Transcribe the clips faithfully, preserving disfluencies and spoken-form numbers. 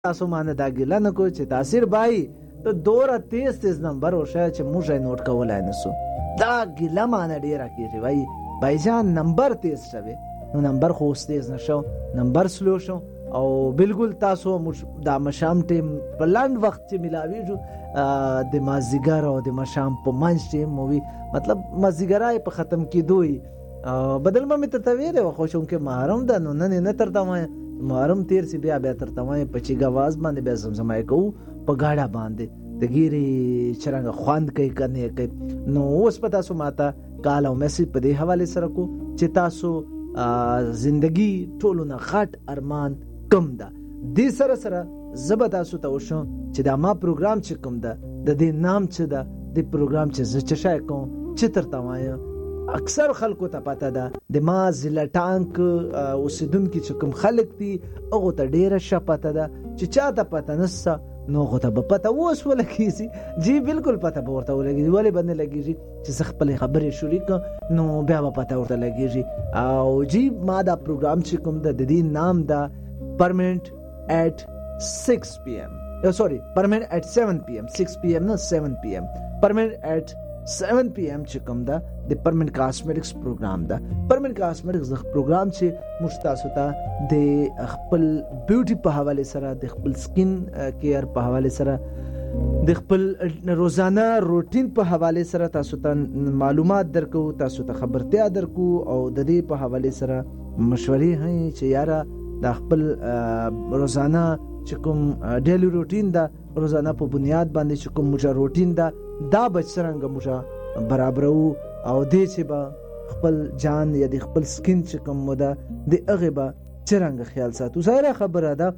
تاسو باندې دا ګیله نه کوئ چې تاثیر بای ته دوره تیز تیز نمبر وشه چې موږ یې نوٹ کولای نسو. دا ګیله مانه ډیره کېږي وای بایجان نمبر تیز شوی نو نمبر خو اوس تیز نشو، نمبر سلو شو او بالکل تاسو دا مشام ټیم په لنډ وخت چې ملاویږو د مازدیګر او د مشام په منځ ټیم مووي مطلب مازدیګرای په ختم کېدوی بدل ما مې ته ویلې وه خو چونکې محرم ده نو نن یې نه ترته وایم محرم تیر سی بیا بیا ترته وایم په چیګ اواز باندې بیا زمزمای کوو په ګاډه باندې د ګیرې چرنګه خوند کوي که نه کوي. نو اوس په تاسو ماته کال او میسج په دې حوالې سره کو چې تاسو زندگی ټولو نه غټ ارمان کم ده. دې سره سره زه به تاسو ته وشم چې دا ما پروګرام چې کوم ده د دې نام څه ده، د پروګرام چې زه څه شی کوم چې ترته وایم اکثر خلکو ته پته ده د ما ضلع ټانک اوسیدونکي چې کوم خلک دي هغو ته ډېره ښه پته ده چې چا ته پته نشته نو هغو ته به پته اوس ولګېږي. جی بالکل پته به ورته ولګېږي. ولې به نه لګېږي چې زه خپلې خبرې شروع کړم نو بیا به پته ورته لګېږي. او جی ما دا پروګرام چې کوم ده د دې نام ده پرمننٹ ایٹ سکس پی ایم سوری پرمننٹ ایٹ سیون پی ایم سکس پی ایم نه سیون پی ایم پرمننٹ ایٹ سیون پی ایم چې کوم ده د پرمننٹ کاسمیټکس پروګرام ده. پرمننٹ کاسمیټکس د پروګرام چې موږ تاسو ته د خپل بیوټي په حواله سره د خپل سکین کیر په حواله سره د خپل روزانه روټین په حواله سره تاسو ته معلومات درکو، تاسو ته خبرتیا درکو او د دې په حواله سره مشورې هي چې یاره د خپل روزانه چې کوم ډیلی روټین ده روزانه په بنیاد باندې چې کوم موږ روټین ده دا بچ څرنګه موږ برابرو او دې چې به خپل جان یا د خپل سکین چې کوم مو ده د هغې به څرنګه خیال ساتو. ظاهره خبره ده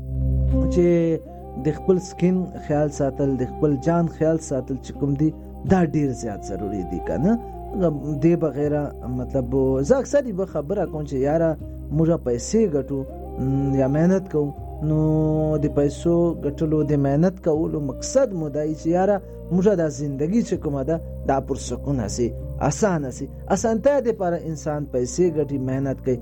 چې د خپل سکین خیال ساتل د خپل جان خیال ساتل چې کوم دي دا ډیر زیات ضروری دي که نه دې بغیره مطلب زه اکثر به خبره کوم چې یاره موږ پیسې ګټو یا مهنت کوو نو د پیسو ګټلو د مهنت کولو مقصد مو دی چې یاره موږ دا زندگی چې کومه ده دا پرسکون هسي آسان هسي. اسانتیا دپاره انسان پیسې ګټي مهنت کوي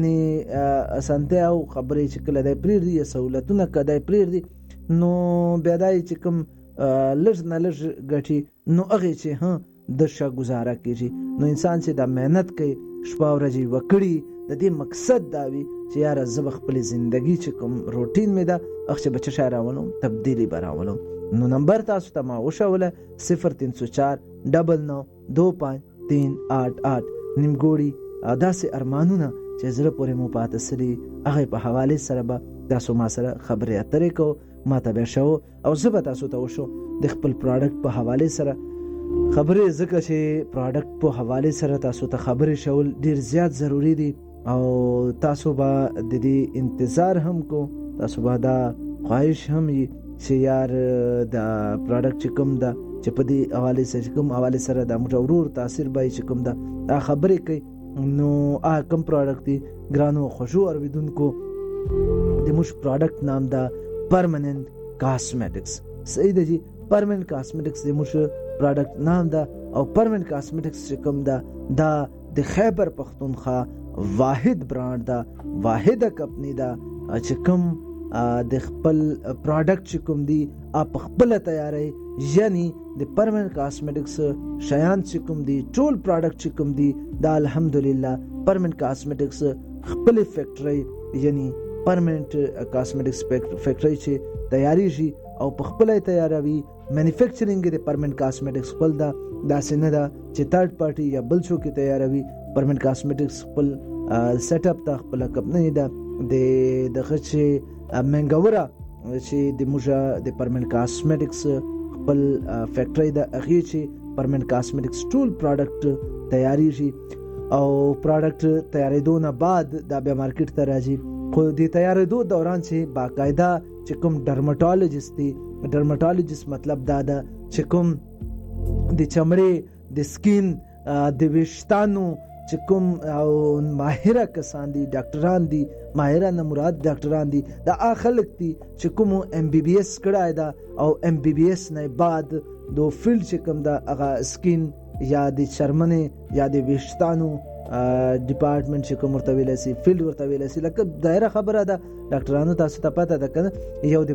کنې اسانتیا او خبرې چې کله دی پرېږدي یا سهولتونه که دی پرېږدي نو بیا دا چې کوم لږ نه لږ ګټي نو هغې چې ها د ښه ګزاره کېږي. نو انسان چې دا مهنت کوي شپه ورځې وکړي د دې مقصد دا وي چې یاره زه به خپلې زندګي چې کوم روټین مې ده هغه چې به څه شی راولم تبدیلي به راولم. نو نمبر تاسو ته ما وښوله صفر تین سو چار ډبل نو دو پانچ تین آٹھ آٹھ نیمګوړي داسې ارمانونه چې زړه پورې مو پاته سري هغې په حوالې سره به تاسو ما سره خبرې اترې کوو ما ته بیا شو او زه به تاسو ته وشو د خپل پراډکټ په حوالې سره خبرې ځکه چې پراډکټ په حوالې سره تاسو ته خبرې شول ډیر زیات ضروری دي او تاسو به د دې انتظار هم کو، تاسو به دا خواهش هم وي چې یار دا پراډکټ چې کوم ده چې په دې حوالې سره چې کوم حوالې سره دا موږ ورور تاثیر به چې کوم ده دا خبرې کوي نو هغه کوم پراډکټ دی ګرانو خوشو اوریدونکو د موږ پراډکټ نام ده پرمننٹ کاسمیټکس. صحیح ده جی پرمننٹ کاسمیټکس د موږ پراډکټ نام ده او پرمننٹ کاسمیټکس چې کوم ده دا د خیبر پختونخوا واحد برانډ ده واحده کمپنی ده چې کوم د خپل پراډکټ چې کوم دی اپ خپل تیاری یعنی د پرمننٹ کاسمیټکس شیان چې کوم دی ټول پراډکټ چې کوم دی دا الحمدلله پرمننٹ کاسمیټکس خپل فیکټری یعنی پرمننٹ کاسمیټکس فیکټری چې تیاری شي او په خپل تیاروي مینوفیکچرینګ د پرمننٹ کاسمیټکس خپل دا داسې نه ده چې تھرد پارټي یا بل څوک تیاروي. پرمننٹ کاسمیټکس خپل سیټ اپ ته خپل کمپنی ده د دغه چې منګوره چې د موږ د پرمننٹ کاسمیټکس خپل فیکټری ده هغې چې پرمننٹ کاسمیټکس ټول پراډکټ تیاری شي او پراډکټ تیارېدو نه بعد دا بیا مارکیټ ته راځي خو د تیارېدو دوران چې باقاعده چې کوم ډرمټالوجست دی ډرمټالوجست مطلب دا ده چې کوم د چمړې د سکین د ویښتانو چې کوم او ماهره کسان دي ډاکټران دي ماهره نه مراد ډاکټران دي دا هغه خلک دي چې کوم ایم بی بی ایس کړی ده او ایم بی بی ایس نه بعد دو فیلډ چې کوم ده هغه سکین یا د چرمنې یا د ویښتانو ډپارټمنټ چې کوم ورته ویل سي فیلډ ورته ویل سي لکه دایره خبره ده ډاکټرانو تاسو ته پته ده کنه یو د